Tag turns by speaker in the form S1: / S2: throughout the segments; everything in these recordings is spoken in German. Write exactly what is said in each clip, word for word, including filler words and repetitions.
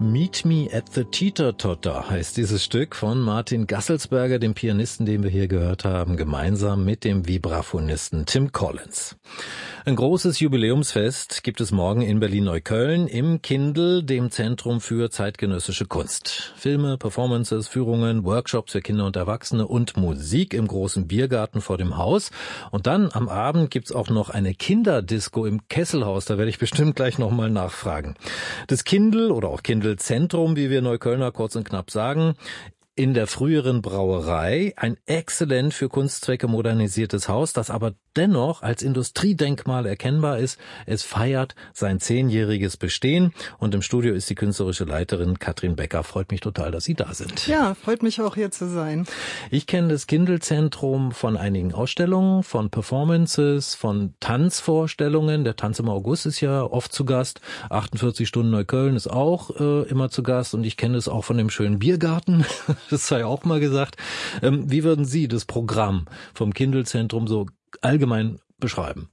S1: Meet Me at the Teeter-Totter heißt dieses Stück von Martin Gasselsberger, dem Pianisten, den wir hier gehört haben, gemeinsam mit dem Vibraphonisten Tim Collins. Ein großes Jubiläumsfest gibt es morgen in Berlin-Neukölln im Kindl, dem Zentrum für zeitgenössische Kunst. Filme, Performances, Führungen, Workshops für Kinder und Erwachsene und Musik im großen Biergarten vor dem Haus. Und dann am Abend gibt's auch noch eine Kinderdisco im Kesselhaus. Da werde ich bestimmt gleich nochmal nachfragen. Das Kindl oder auch Kindl-Zentrum, wie wir Neuköllner kurz und knapp sagen, in der früheren Brauerei, ein exzellent für Kunstzwecke modernisiertes Haus, das aber dennoch als Industriedenkmal erkennbar ist. Es feiert sein zehnjähriges Bestehen und im Studio ist die künstlerische Leiterin Katrin Becker. Freut mich total, dass Sie da sind.
S2: Ja, freut mich auch, hier zu sein.
S1: Ich kenne das Kindl-Zentrum von einigen Ausstellungen, von Performances, von Tanzvorstellungen. Der Tanz im August ist ja oft zu Gast. achtundvierzig Stunden Neukölln ist auch äh, immer zu Gast und ich kenne es auch von dem schönen Biergarten. Das sei auch mal gesagt. Ähm, wie würden Sie das Programm vom Kindl-Zentrum so allgemein beschreiben?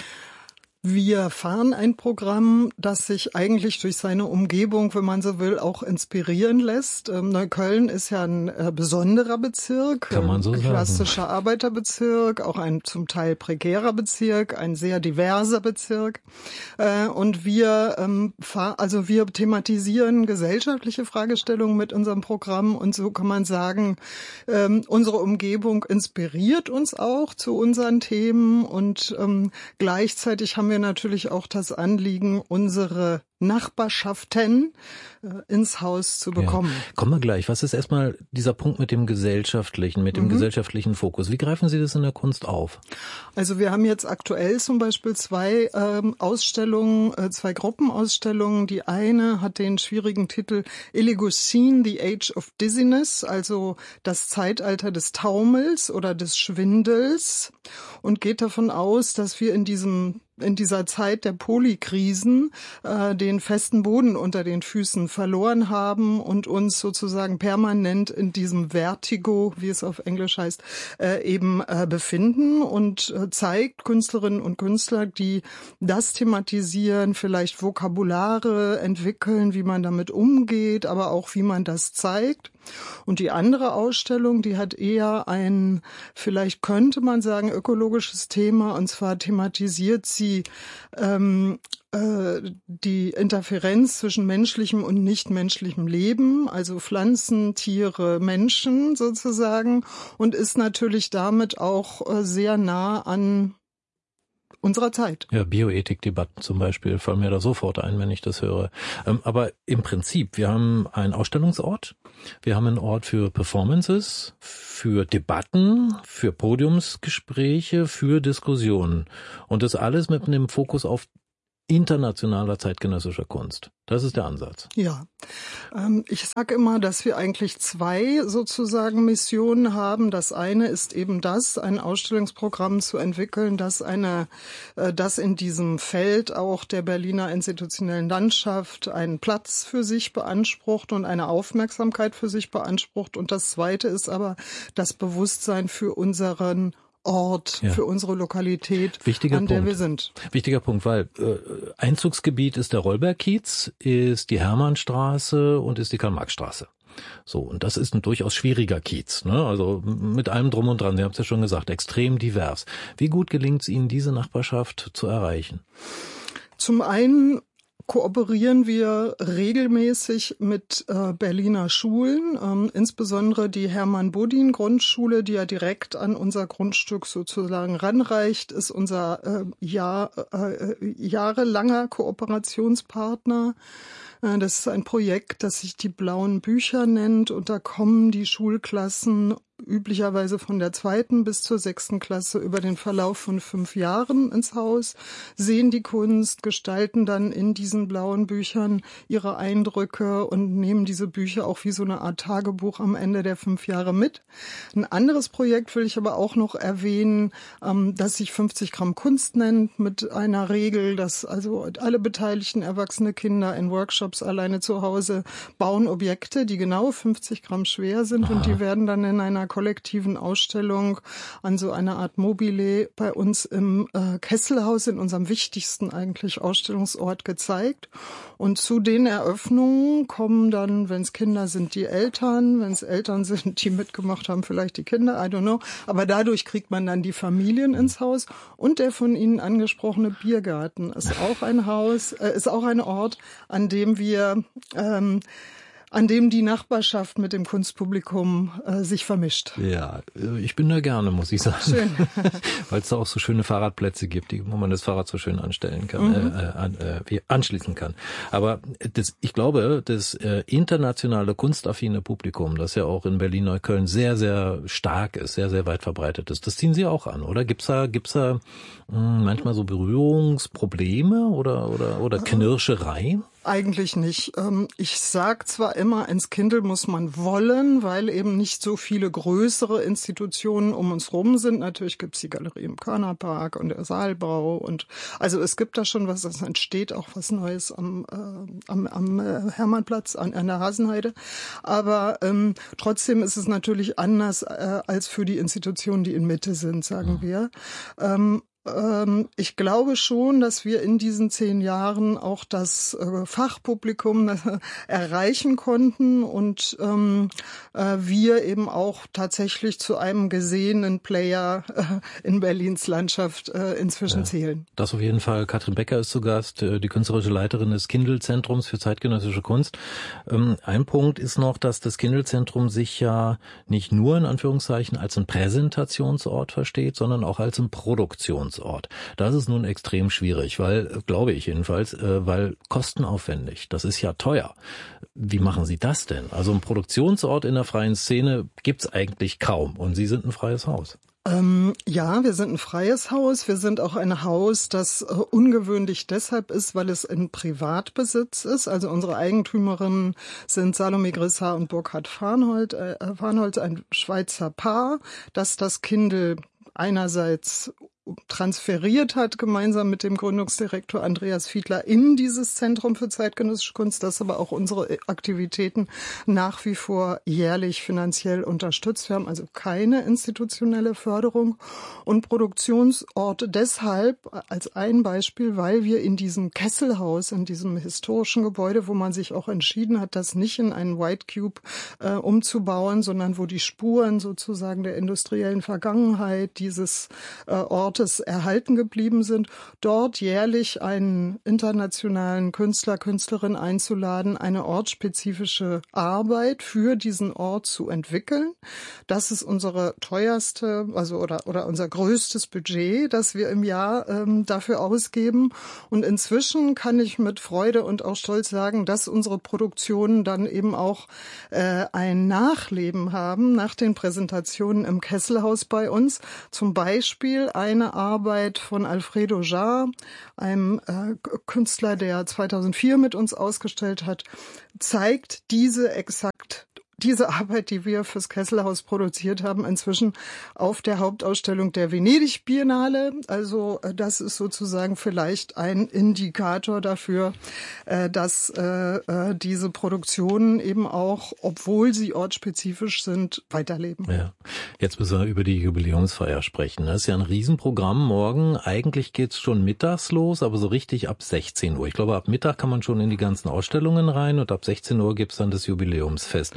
S2: Wir fahren ein Programm, das sich eigentlich durch seine Umgebung, wenn man so will, auch inspirieren lässt. Ähm, Neukölln ist ja ein äh, besonderer Bezirk,
S1: kann man so
S2: ein klassischer sagen. Arbeiterbezirk, auch ein zum Teil prekärer Bezirk, ein sehr diverser Bezirk. Äh, und wir, ähm, fahr, also wir thematisieren gesellschaftliche Fragestellungen mit unserem Programm und so kann man sagen, ähm, unsere Umgebung inspiriert uns auch zu unseren Themen und ähm, gleichzeitig haben wir natürlich auch das Anliegen, unsere Nachbarschaften äh, ins Haus zu bekommen.
S1: Ja. Kommen wir gleich. Was ist erstmal dieser Punkt mit dem gesellschaftlichen, mit dem mhm. gesellschaftlichen Fokus? Wie greifen Sie das in der Kunst auf?
S2: Also wir haben jetzt aktuell zum Beispiel zwei ähm, Ausstellungen, äh, zwei Gruppenausstellungen. Die eine hat den schwierigen Titel Oligocene, the Age of Dizziness, also das Zeitalter des Taumels oder des Schwindels und geht davon aus, dass wir in diesem in dieser Zeit der Polykrisen äh, den festen Boden unter den Füßen verloren haben und uns sozusagen permanent in diesem Vertigo, wie es auf Englisch heißt, äh, eben äh, befinden und äh, zeigt Künstlerinnen und Künstler, die das thematisieren, vielleicht Vokabulare entwickeln, wie man damit umgeht, aber auch wie man das zeigt. Und die andere Ausstellung, die hat eher ein, vielleicht könnte man sagen, ökologisches Thema, und zwar thematisiert sie ähm, äh, die Interferenz zwischen menschlichem und nichtmenschlichem Leben, also Pflanzen, Tiere, Menschen sozusagen, und ist natürlich damit auch äh, sehr nah an unserer Zeit.
S1: Ja, Bioethikdebatten zum Beispiel fallen mir da sofort ein, wenn ich das höre. Ähm, aber im Prinzip, wir haben einen Ausstellungsort, wir haben einen Ort für Performances, für Debatten, für Podiumsgespräche, für Diskussionen. Und das alles mit einem Fokus auf internationaler zeitgenössischer Kunst. Das ist der Ansatz.
S2: Ja, ähm, ich sage immer, dass wir eigentlich zwei sozusagen Missionen haben. Das eine ist eben das, ein Ausstellungsprogramm zu entwickeln, das eine, äh, das in diesem Feld auch der Berliner institutionellen Landschaft einen Platz für sich beansprucht und eine Aufmerksamkeit für sich beansprucht. Und das zweite ist aber das Bewusstsein für unseren Ort, ja. für unsere Lokalität,
S1: Wichtiger
S2: an
S1: Punkt.
S2: der wir sind.
S1: Wichtiger Punkt, weil äh, Einzugsgebiet ist der Rollberg-Kiez, ist die Hermannstraße und ist die Karl-Marx-Straße. So, und das ist ein durchaus schwieriger Kiez, ne? Also mit allem drum und dran, Sie haben es ja schon gesagt, extrem divers. Wie gut gelingt es Ihnen, diese Nachbarschaft zu erreichen?
S2: Zum einen kooperieren wir regelmäßig mit äh, Berliner Schulen, ähm, insbesondere die Hermann-Bodin-Grundschule, die ja direkt an unser Grundstück sozusagen ranreicht, ist unser äh, Jahr, äh, jahrelanger Kooperationspartner. Äh, das ist ein Projekt, das sich die Blauen Bücher nennt, und da kommen die Schulklassen üblicherweise von der zweiten bis zur sechsten Klasse über den Verlauf von fünf Jahren ins Haus, sehen die Kunst, gestalten dann in diesen blauen Büchern ihre Eindrücke und nehmen diese Bücher auch wie so eine Art Tagebuch am Ende der fünf Jahre mit. Ein anderes Projekt will ich aber auch noch erwähnen, das sich fünfzig Gramm Kunst nennt, mit einer Regel, dass also alle beteiligten erwachsene Kinder in Workshops alleine zu Hause bauen Objekte, die genau fünfzig Gramm schwer sind. Aha. Und die werden dann in einer einer kollektiven Ausstellung an so einer Art Mobile bei uns im äh, Kesselhaus, in unserem wichtigsten eigentlich Ausstellungsort, gezeigt. Und zu den Eröffnungen kommen dann, wenn es Kinder sind, die Eltern, wenn es Eltern sind, die mitgemacht haben, vielleicht die Kinder, I don't know. Aber dadurch kriegt man dann die Familien ins Haus. Und der von Ihnen angesprochene Biergarten ist auch ein Haus, äh, ist auch ein Ort, an dem wir ähm, an dem die Nachbarschaft mit dem Kunstpublikum äh, sich vermischt.
S1: Ja, ich bin da gerne, muss ich sagen.
S2: Schön.
S1: Weil es da auch so schöne Fahrradplätze gibt, die, wo man das Fahrrad so schön anstellen kann, mhm. äh, an, äh, anschließen kann. Aber das, ich glaube, das äh, internationale kunstaffine Publikum, das ja auch in Berlin-Neukölln sehr, sehr stark ist, sehr, sehr weit verbreitet ist, das ziehen Sie auch an, oder? Gibt's da, gibt's da mh, manchmal so Berührungsprobleme oder, oder, oder Knirschereien?
S2: Eigentlich nicht. Ich sag zwar immer, ins Kindl muss man wollen, weil eben nicht so viele größere Institutionen um uns rum sind. Natürlich gibt's die Galerie im Körnerpark und der Saalbau und also es gibt da schon was, es entsteht auch was Neues am, äh, am, am Hermannplatz an, an der Hasenheide. Aber ähm, trotzdem ist es natürlich anders äh, als für die Institutionen, die in Mitte sind, sagen wir. Ähm, Ich glaube schon, dass wir in diesen zehn Jahren auch das äh, Fachpublikum äh, erreichen konnten und ähm, äh, wir eben auch tatsächlich zu einem gesehenen Player äh, in Berlins Landschaft äh, inzwischen ja, zählen.
S1: Das auf jeden Fall. Katrin Becker ist zu Gast, die künstlerische Leiterin des Kindl-Zentrums für zeitgenössische Kunst. Ähm, ein Punkt ist noch, dass das Kindl-Zentrum sich ja nicht nur in Anführungszeichen als ein Präsentationsort versteht, sondern auch als ein Produktionsort. Ort. Das ist nun extrem schwierig, weil, glaube ich jedenfalls, äh, weil kostenaufwendig. Das ist ja teuer. Wie machen Sie das denn? Also ein Produktionsort in der freien Szene gibt's eigentlich kaum und Sie sind ein freies Haus.
S2: Ähm, ja, wir sind ein freies Haus. Wir sind auch ein Haus, das äh, ungewöhnlich deshalb ist, weil es in Privatbesitz ist. Also unsere Eigentümerinnen sind Salome Grissart und Burkhard Farnhold, äh, Farnhold, ein Schweizer Paar, das das Kindl einerseits transferiert hat, gemeinsam mit dem Gründungsdirektor Andreas Fiedler in dieses Zentrum für zeitgenössische Kunst, das aber auch unsere Aktivitäten nach wie vor jährlich finanziell unterstützt. Wir haben also keine institutionelle Förderung und Produktionsorte deshalb als ein Beispiel, weil wir in diesem Kesselhaus, in diesem historischen Gebäude, wo man sich auch entschieden hat, das nicht in einen White Cube äh, umzubauen, sondern wo die Spuren sozusagen der industriellen Vergangenheit dieses äh, Ortes erhalten geblieben sind, dort jährlich einen internationalen Künstler, Künstlerin einzuladen, eine ortsspezifische Arbeit für diesen Ort zu entwickeln. Das ist unsere teuerste, also oder oder unser größtes Budget, das wir im Jahr ähm, dafür ausgeben. Und inzwischen kann ich mit Freude und auch Stolz sagen, dass unsere Produktionen dann eben auch äh, ein Nachleben haben nach den Präsentationen im Kesselhaus bei uns. Zum Beispiel eine Arbeit von Alfredo Jarre, einem äh, Künstler, der zweitausendvier mit uns ausgestellt hat, zeigt diese exakt diese Arbeit, die wir fürs Kesselhaus produziert haben, inzwischen auf der Hauptausstellung der Venedig Biennale. Also das ist sozusagen vielleicht ein Indikator dafür, dass diese Produktionen eben auch, obwohl sie ortsspezifisch sind, weiterleben.
S1: Ja, jetzt müssen wir über die Jubiläumsfeier sprechen. Das ist ja ein Riesenprogramm morgen. Eigentlich geht's schon mittags los, aber so richtig ab sechzehn Uhr. Ich glaube, ab Mittag kann man schon in die ganzen Ausstellungen rein und ab sechzehn Uhr gibt's dann das Jubiläumsfest.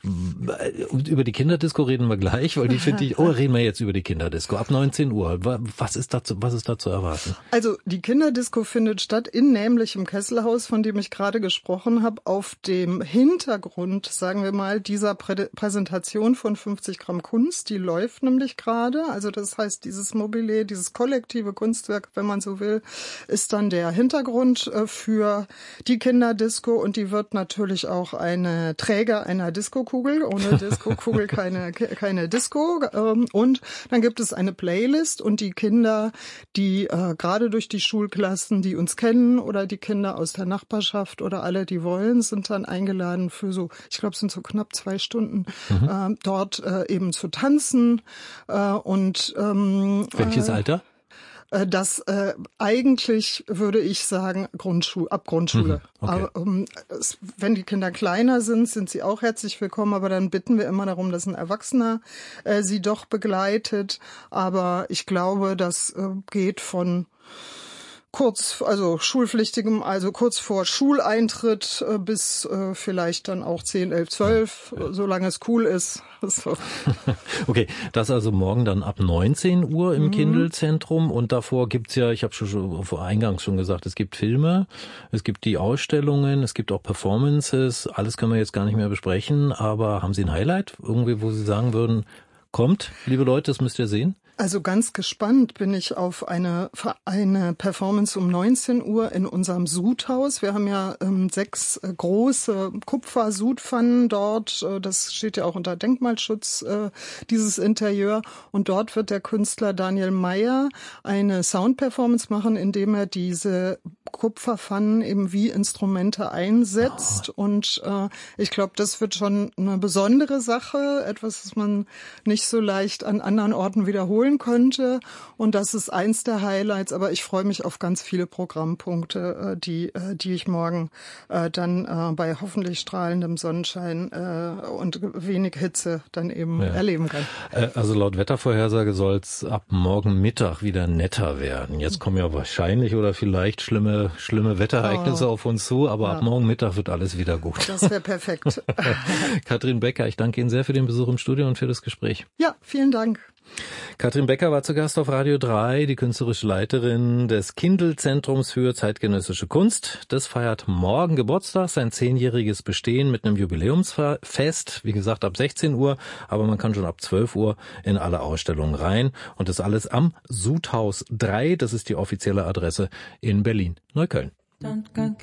S1: Über die Kinderdisco reden wir gleich, weil die finde ich, oh, reden wir jetzt über die Kinderdisco. Ab neunzehn Uhr. Was ist dazu, was ist da zu erwarten?
S2: Also, die Kinderdisco findet statt in nämlichem Kesselhaus, von dem ich gerade gesprochen habe, auf dem Hintergrund, sagen wir mal, dieser Prä- Präsentation von fünfzig Gramm Kunst. Die läuft nämlich gerade. Also, das heißt, dieses Mobile, dieses kollektive Kunstwerk, wenn man so will, ist dann der Hintergrund für die Kinderdisco und die wird natürlich auch eine Träger einer Disco Disco-Kugel, ohne Disco-Kugel keine, keine Disco. Und dann gibt es eine Playlist und die Kinder, die äh, gerade durch die Schulklassen, die uns kennen oder die Kinder aus der Nachbarschaft oder alle, die wollen, sind dann eingeladen für so, ich glaube, es sind so knapp zwei Stunden, mhm. äh, dort äh, eben zu tanzen. Äh, und ähm,
S1: Welches Alter?
S2: Das äh, eigentlich würde ich sagen Grundschule, ab Grundschule.
S1: Mhm, okay.
S2: Aber, ähm, es, wenn die Kinder kleiner sind, sind sie auch herzlich willkommen. Aber dann bitten wir immer darum, dass ein Erwachsener äh, sie doch begleitet. Aber ich glaube, das äh, geht von kurz, also schulpflichtigem, also kurz vor Schuleintritt äh, bis äh, vielleicht dann auch zehn, elf, zwölf, ja, ja. solange es cool ist. So.
S1: Okay, das also morgen dann ab neunzehn Uhr im mhm. Kindle-Zentrum und davor gibt's ja, ich habe schon vor eingangs schon gesagt, es gibt Filme, es gibt die Ausstellungen, es gibt auch Performances, alles können wir jetzt gar nicht mehr besprechen, aber haben Sie ein Highlight, irgendwie, wo Sie sagen würden, kommt, liebe Leute, das müsst ihr sehen?
S2: Also ganz gespannt bin ich auf eine eine Performance um neunzehn Uhr in unserem Sudhaus. Wir haben ja ähm, sechs äh, große Kupfer-Sudpfannen dort. Äh, das steht ja auch unter Denkmalschutz, äh, dieses Interieur. Und dort wird der Künstler Daniel Meyer eine Soundperformance machen, indem er diese Kupferpfannen eben wie Instrumente einsetzt. Oh. Und äh, ich glaube, das wird schon eine besondere Sache, etwas, was man nicht so leicht an anderen Orten wiederholen könnte. Und das ist eins der Highlights. Aber ich freue mich auf ganz viele Programmpunkte, die die ich morgen dann bei hoffentlich strahlendem Sonnenschein und wenig Hitze dann eben ja. erleben kann.
S1: Also laut Wettervorhersage soll es ab morgen Mittag wieder netter werden. Jetzt kommen ja wahrscheinlich oder vielleicht schlimme schlimme Wetterereignisse oh. auf uns zu, aber ja. ab morgen Mittag wird alles wieder gut.
S2: Das wäre perfekt.
S1: Katrin Becker, ich danke Ihnen sehr für den Besuch im Studio und für das Gespräch.
S2: Ja, vielen Dank.
S1: Katrin Becker war zu Gast auf Radio drei, die künstlerische Leiterin des Kindle-Zentrums für zeitgenössische Kunst. Das feiert morgen Geburtstag, sein zehnjähriges Bestehen mit einem Jubiläumsfest. Wie gesagt, ab sechzehn Uhr, aber man kann schon ab zwölf Uhr in alle Ausstellungen rein. Und das alles am Sudhaus drei, das ist die offizielle Adresse in Berlin-Neukölln.